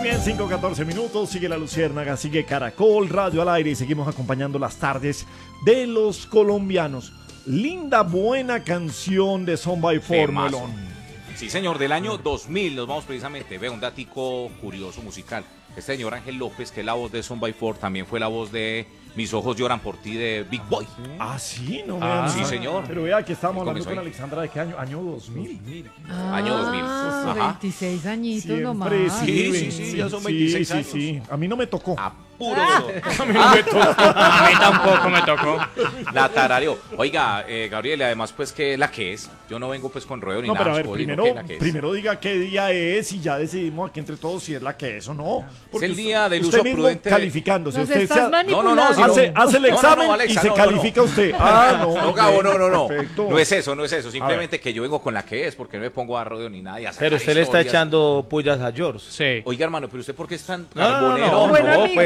bien, 5:14 minutos, sigue La Luciérnaga, sigue Caracol Radio al aire y seguimos acompañando las tardes de los colombianos. Linda, buena canción de Son by Four, Melón. Sí, señor, del año 2000 nos vamos precisamente. Ve un datico curioso musical. Este señor Ángel López, que es la voz de Son by Four, también fue la voz de Mis ojos lloran por ti de Big Boy. Ah, sí, no sí, señor. Pero vea que estamos hablando con Alexandra de qué año, año 2000. Año 2000. Ajá. 26 añitos Siempre nomás. Sí, ya son 26 años. Sí. A mí no me tocó. Puro. A mí no me tocó. A mí tampoco me tocó. La tarareó. Oiga, Gabriel, además, pues, ¿qué la que es? Yo no vengo, pues, con ruedo ni No, nada. pero a ver, digo, ¿qué es la que es? primero diga qué día es y ya decidimos aquí entre todos si es la que es o no. Es el día del usted uso mismo prudente. calificándose. Nos Usted estás manipulando. No, hace el examen Alexa, y se califica usted. No, Gabo, no. Perfecto. No es eso. Simplemente que yo vengo con la que es, porque no me pongo a rodeo ni nada. Y a sacar Pero usted le está historias. echando pullas a George. Sí. Oiga, hermano, pero usted, ¿por qué es tan No, carbonero? Buen amigo.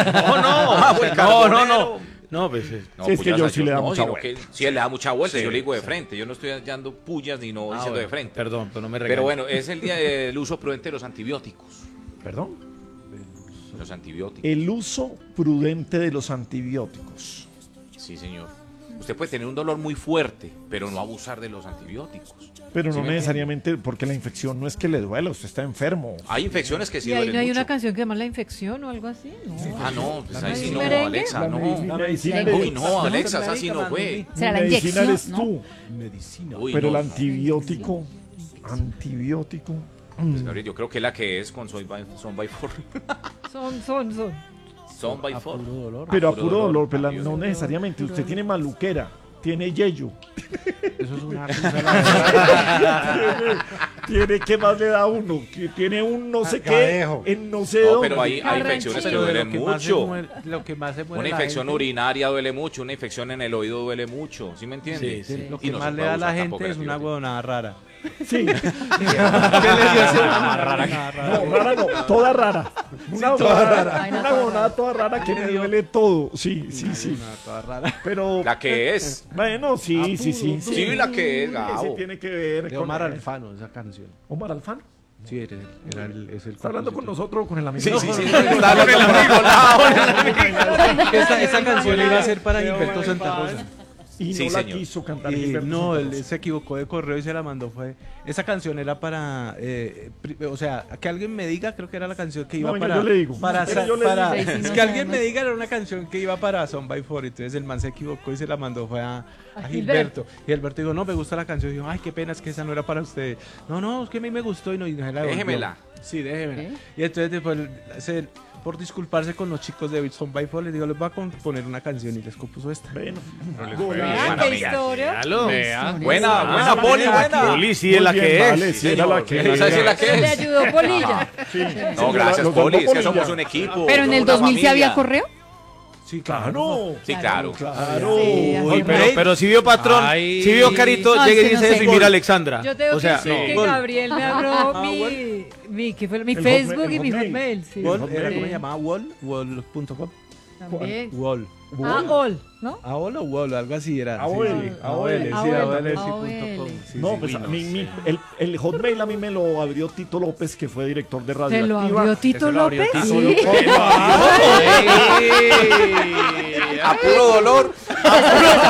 No, pues No, Sí, es que pullas yo a sí le da George, mucha sino vuelta. que sí, él le da mucha vuelta. Sí, Yo le digo de sí. frente. Yo no estoy dando pullas ni no diciendo de frente. Perdón, pero no me regañes. Pero bueno, es el día del uso prudente de los antibióticos. Perdón. Los antibióticos. El uso prudente de los antibióticos. Sí, señor. Usted puede tener un dolor muy fuerte, pero no abusar de los antibióticos. Pero ¿Sí no me necesariamente porque la infección no es que le duela, usted está enfermo. Hay infecciones que sí ¿Y ahí duelen no hay mucho. una canción que se llama La Infección o algo así? No. Ah, no, pues ahí sí ¿Un no, merengue? Alexa, La no. medicina La Uy, no, Alexa, esa sí no fue. Será la medicina inyección, eres ¿no? tú. Uy, Pero no. el antibiótico. Pues, Gabriel, yo creo que la que es con Son by Four. Son. Son by Four. Pero a puro dolor, pero Dios. no necesariamente. Usted tiene maluquera, tiene yeyo. Eso es una Tiene que más le da uno, que tiene un no sé qué, Gadejo. en no sé No, dónde. pero hay infecciones que Pero duelen mucho. Lo que más se muere Una la infección gente- urinaria duele mucho, una infección en el oído duele mucho, ¿sí me entiende? Sí. Lo Y que no más se le puede da a la abusar tampoco gente de es una antibióticos. huevonada rara. Sí. ¿Qué le dio ese? Una rara. No, rara no, toda rara. Una Vaina una toda huevonada toda rara que le duele todo. Sí. Toda rara. Pero. La que es. Bueno, sí. Sí, la que es, Sí, Gabo. tiene que ver De con Omar Alfano, esa canción. Omar Alfano. Sí, es el ¿Está hablando con nosotros o con el amigo? Sí, No, sí, no, está hablando con el Esa canción iba a ser para Gilberto Santa Rosa. Y Sí, no la señor. quiso cantar. Y Gilberto no, Santa Rosa. él se equivocó de correo y se la mandó. Esa canción era para, o sea, que alguien me diga, creo que era la canción que iba No, venga, para. yo le digo. Para, Espera, yo le para- digo. es que alguien me diga, era una canción que iba para Son by Four. Entonces el man se equivocó y se la mandó fue a Gilberto. Y Gilberto dijo, no, me gusta la canción. Y yo, ay, qué pena, es que esa no era para usted. No, es que a mí me gustó y no se la devolvió. Déjemela. Sí, déjemela. ¿Eh? Y entonces después, por disculparse con los chicos de Son by Four, les digo, les voy a componer una canción y les compuso esta. Bueno. Ah, qué historia. Vea. Buena, Poli, buena. Poli sí es Muy la bien, que vale, es. sí, era la que Esa sí es la es. que Le es. ayudó Polilla. No, gracias, Los Poli, es que Polilla. somos un equipo. Pero en el somos una 2000 sí había familia. correo. Sí, Claro. Sí, claro. Claro. Sí, Uy, hace pero si vio patrón, Ay. si vio Carito, No, llegue es y que no dice sé. eso y mira a Alexandra. Yo tengo O sea, que decir que gol. Gabriel me abrió Gol. ¿qué fue? Mi El Facebook Hotmail, y mi el Hotmail. Sí. Wall, ¿era Sí. cómo se llamaba? Wall.com. También. Wall. All, ¿no? Aol o Wall, algo así era. Aol, sí. Aol. Sí, Aol, Aol, Aol. sí, No, sí, pues sí. el Hotmail a mí me lo abrió Tito López, que fue director de Radio ¿Se lo Activa. abrió Tito López? A puro dolor.